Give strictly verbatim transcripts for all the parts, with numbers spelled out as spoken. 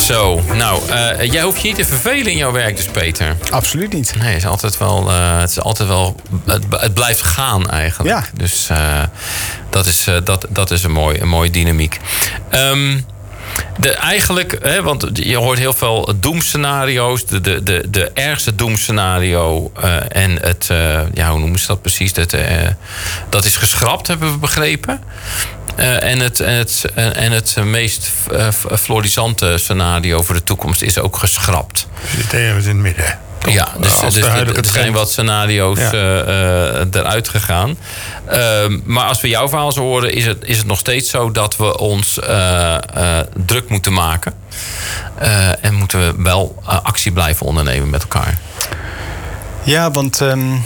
Zo, nou, uh, jij hoeft je niet te vervelen in jouw werk dus, Peter. Absoluut niet. Nee, het is altijd wel, uh, het, is altijd wel het, het blijft gaan eigenlijk. Ja. Dus uh, dat, is, uh, dat, dat is een, mooi, een mooie dynamiek. Um, de, eigenlijk, hè, want je hoort heel veel doemscenario's. De, de, de, de ergste doemscenario uh, en het, uh, ja, hoe noemen ze dat precies? Dat, uh, dat is geschrapt, hebben we begrepen. Uh, en, het, en, het, en het meest uh, florissante scenario voor de toekomst is ook geschrapt. We zitten ergens in het midden. Ja, dus, dus er zijn wat scenario's ja. uh, uh, eruit gegaan. Uh, maar als we jouw verhaal zo horen, is het, is het nog steeds zo dat we ons uh, uh, druk moeten maken. Uh, en moeten we wel uh, actie blijven ondernemen met elkaar. Ja, want Um...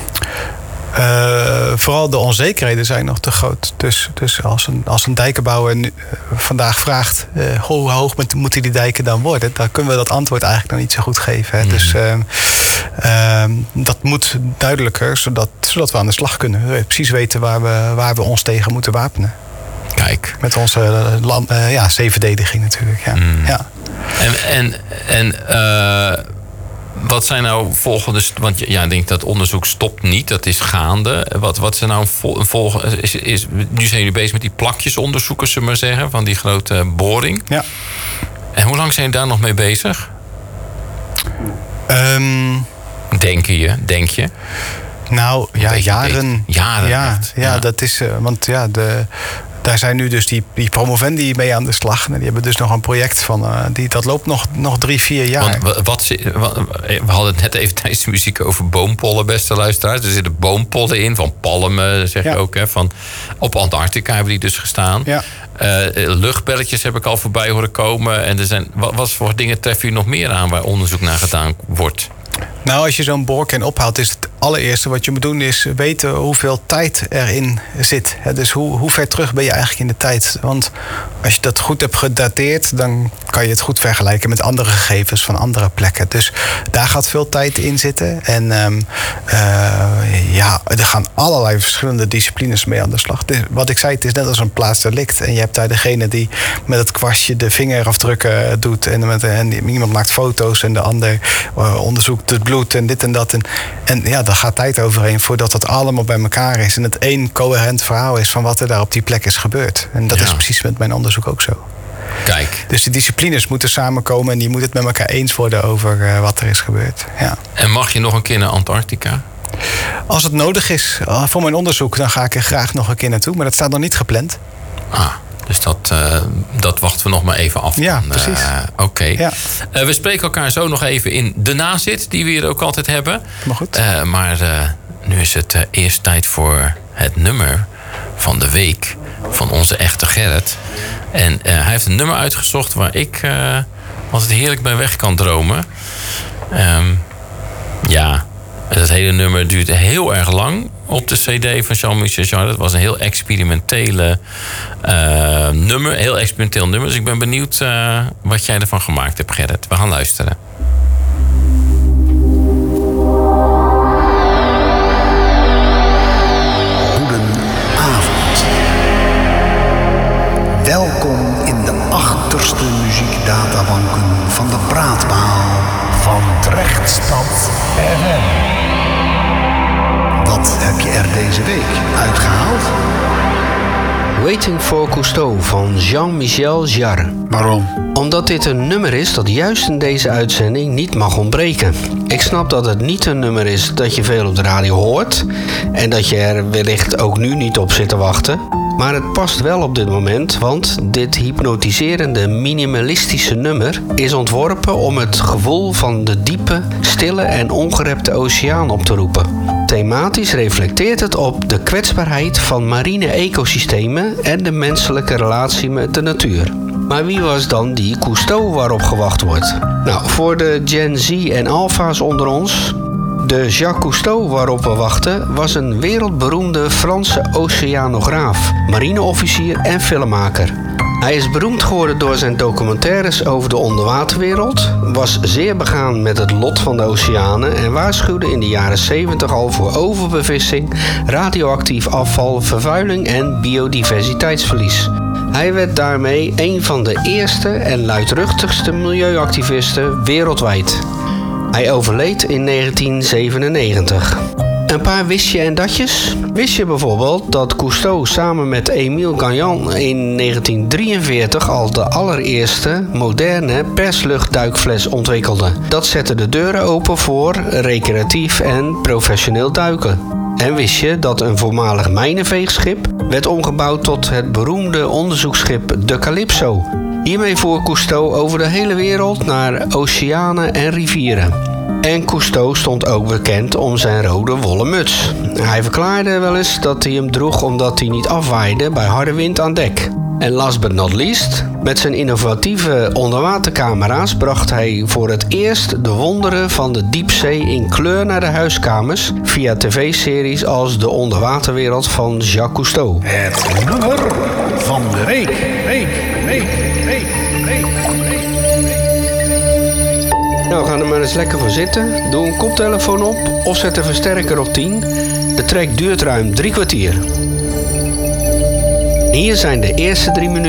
Uh, vooral de onzekerheden zijn nog te groot. Dus, dus als, een, als een dijkenbouwer nu, uh, vandaag vraagt Uh, hoe hoog moet, moeten die dijken dan worden, dan kunnen we dat antwoord eigenlijk nog niet zo goed geven. Hè. Mm. Dus uh, uh, dat moet duidelijker, zodat, zodat we aan de slag kunnen. We precies weten waar we, waar we ons tegen moeten wapenen. Kijk. Met onze uh, land, uh, ja, zeeverdediging natuurlijk. Ja. Mm. Ja. En, en, en uh... wat zijn nou volgende... Want ja, ik denk dat onderzoek stopt niet. Dat is gaande. Wat, wat zijn nou een volgende... Is, is, nu zijn jullie bezig met die plakjesonderzoeken, zullen we maar zeggen. Van die grote boring. Ja. En hoe lang zijn jullie daar nog mee bezig? Um, Denken je? Denk je? Nou, ja, jaren. Jaren, ja, echt. Ja, ja, dat is... Uh, want ja, de... Daar zijn nu dus die, die promovendi mee aan de slag. Die hebben dus nog een project van... Uh, die, dat loopt nog, nog drie, vier jaar. Want wat, we hadden het net even tijdens de muziek over boompollen, beste luisteraars. Er zitten boompollen in, van palmen, zeg je ja. ook. Hè, van, op Antarctica hebben die dus gestaan. Ja. Uh, luchtbelletjes heb ik al voorbij horen komen. En er zijn, wat, wat voor dingen treffen u nog meer aan waar onderzoek naar gedaan wordt? Nou, als je zo'n boorkern ophaalt, is het allereerste wat je moet doen is weten hoeveel tijd erin zit. Dus hoe, hoe ver terug ben je eigenlijk in de tijd? Want als je dat goed hebt gedateerd, dan kan je het goed vergelijken met andere gegevens van andere plekken. Dus daar gaat veel tijd in zitten. En um, uh, ja, er gaan allerlei verschillende disciplines mee aan de slag. Dus wat ik zei, het is net als een plaatsdelict. En je hebt daar degene die met het kwastje de vingerafdrukken doet. En, met, en iemand maakt foto's en de ander uh, onderzoekt het bloed en dit en dat. En, en ja, daar gaat tijd overheen voordat dat allemaal bij elkaar is. En het één coherent verhaal is van wat er daar op die plek is gebeurd. En dat ja. is precies met mijn onderzoek ook zo. Kijk. Dus de disciplines moeten samenkomen en die moeten het met elkaar eens worden over uh, wat er is gebeurd. Ja. En mag je nog een keer naar Antarctica? Als het nodig is uh, voor mijn onderzoek, dan ga ik er graag nog een keer naartoe. Maar dat staat nog niet gepland. Ah. Dus dat, uh, dat wachten we nog maar even af. Ja, precies. Uh, Oké. Okay. Ja. Uh, we spreken elkaar zo nog even in de nazit, die we hier ook altijd hebben. Maar goed. Uh, maar uh, nu is het uh, eerst tijd voor het nummer van de week van onze echte Gerrit. En uh, hij heeft een nummer uitgezocht waar ik uh, altijd heerlijk bij weg kan dromen. Um, ja, het hele nummer duurt heel erg lang op de cd van Jean-Michel Jarre. Het was een heel experimentele uh, nummer. Heel experimenteel nummer. Dus ik ben benieuwd uh, wat jij ervan gemaakt hebt, Gerrit. We gaan luisteren. Goedenavond. Welkom in de achterste muziekdatabanken van de Praatpaal van Trechtstad F M. Wat heb je er deze week uitgehaald? Waiting for Cousteau van Jean-Michel Jarre. Waarom? Omdat dit een nummer is dat juist in deze uitzending niet mag ontbreken. Ik snap dat het niet een nummer is dat je veel op de radio hoort en dat je er wellicht ook nu niet op zit te wachten. Maar het past wel op dit moment, want dit hypnotiserende minimalistische nummer is ontworpen om het gevoel van de diepe, stille en ongerepte oceaan op te roepen. Thematisch reflecteert het op de kwetsbaarheid van marine ecosystemen en de menselijke relatie met de natuur. Maar wie was dan die Cousteau waarop gewacht wordt? Nou, voor de Gen Z en Alpha's onder ons, de Jacques Cousteau waarop we wachten was een wereldberoemde Franse oceanograaf, marineofficier en filmmaker. Hij is beroemd geworden door zijn documentaires over de onderwaterwereld, was zeer begaan met het lot van de oceanen en waarschuwde in de jaren zeventig al voor overbevissing, radioactief afval, vervuiling en biodiversiteitsverlies. Hij werd daarmee een van de eerste en luidruchtigste milieuactivisten wereldwijd. Hij overleed in negentien zevenennegentig. Een paar wist je en datjes? Wist je bijvoorbeeld dat Cousteau samen met Émile Gagnan in negentien drieënveertig al de allereerste moderne persluchtduikfles ontwikkelde? Dat zette de deuren open voor recreatief en professioneel duiken. En wist je dat een voormalig mijnenveegschip werd omgebouwd tot het beroemde onderzoeksschip de Calypso? Hiermee voer Cousteau over de hele wereld naar oceanen en rivieren. En Cousteau stond ook bekend om zijn rode wollen muts. Hij verklaarde wel eens dat hij hem droeg omdat hij niet afwaaide bij harde wind aan dek. En last but not least, met zijn innovatieve onderwatercamera's bracht hij voor het eerst de wonderen van de diepzee in kleur naar de huiskamers via tv-series als De Onderwaterwereld van Jacques Cousteau. Het nummer van de week. week, week, week, week, week. Nou, ga er maar eens lekker voor zitten. Doe een koptelefoon op of zet de versterker op tien. De track duurt ruim drie kwartier. Hier zijn de eerste drie minuten.